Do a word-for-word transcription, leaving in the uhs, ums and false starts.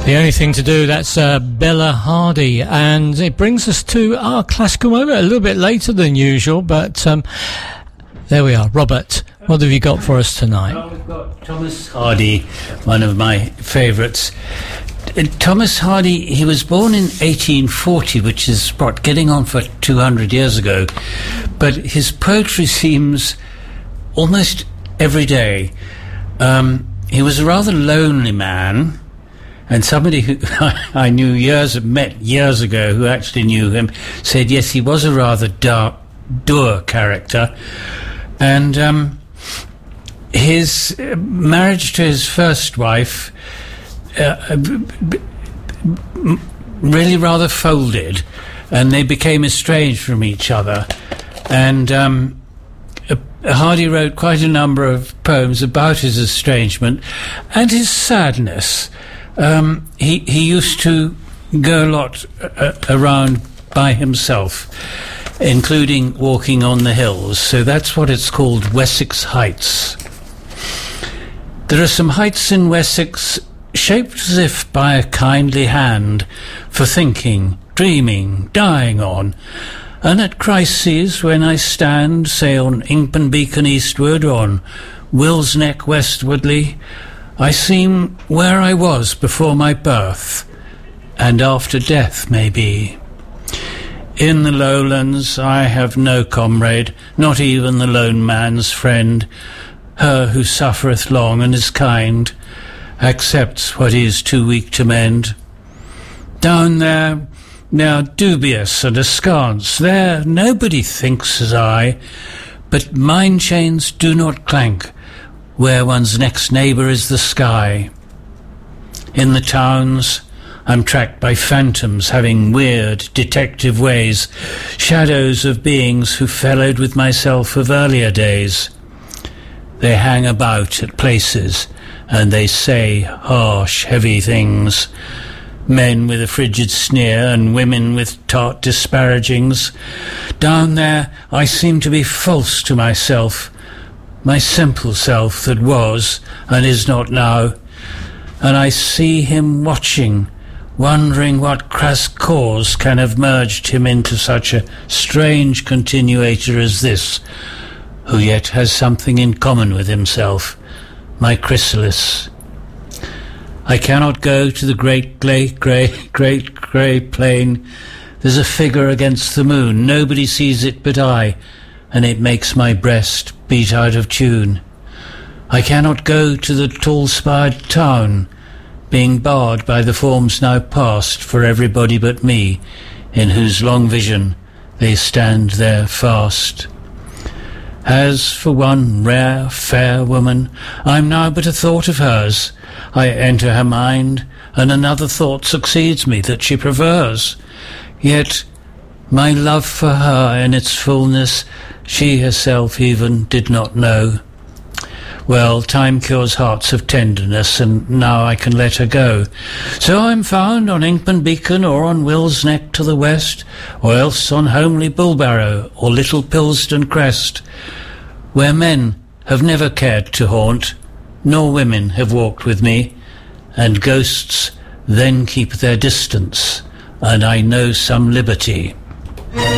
The Only Thing to Do, that's uh, Bella Hardy, and it brings us to our classical moment a little bit later than usual, but um, there we are. Robert, what have you got for us tonight? Well, we've got Thomas Hardy, one of my favourites. Uh, Thomas Hardy, he was born in eighteen forty, which is, what, getting on for two hundred years ago, but his poetry seems almost every day. Um, he was a rather lonely man, and somebody who I knew years, met years ago, who actually knew him, said, yes, he was a rather dark, dour character. And um, his uh, marriage to his first wife uh, b- b- b- really rather folded, and they became estranged from each other. And um, uh, Hardy wrote quite a number of poems about his estrangement and his sadness. Um, he, he used to go a lot uh, around by himself, including walking on the hills. So that's what it's called, Wessex Heights. There are some heights in Wessex shaped as if by a kindly hand, for thinking, dreaming, dying on. And at crises when I stand, say on Ingpen Beacon eastward, on Will's Neck westwardly, I seem where I was before my birth, and after death maybe. In the lowlands I have no comrade, not even the lone man's friend. Her who suffereth long and is kind, accepts what he is too weak to mend. Down there, now dubious and askance, there nobody thinks as I, but mine chains do not clank, where one's next neighbour is the sky. In the towns I'm tracked by phantoms having weird detective ways, shadows of beings who fellowed with myself of earlier days. They hang about at places and they say harsh, heavy things, men with a frigid sneer and women with tart disparagings. Down there I seem to be false to myself, my simple self that was and is not now, and I see him watching, wondering what crass cause can have merged him into such a strange continuator as this, who yet has something in common with himself, my chrysalis. I cannot go to the great grey, grey, great grey plain. There's a figure against the moon, nobody sees it but I, and it makes my breast beat out of tune. I cannot go to the tall-spired town, being barred by the forms now past for everybody but me, in whose long vision they stand there fast. As for one rare, fair woman, I'm now but a thought of hers. I enter her mind, and another thought succeeds me that she prefers. Yet my love for her in its fullness she herself even did not know. Well, time cures hearts of tenderness, and now I can let her go. So I'm found on Ingpen Beacon or on Will's Neck to the west, or else on homely Bulbarrow or little Pilsden Crest, where men have never cared to haunt, nor women have walked with me, and ghosts then keep their distance, and I know some liberty.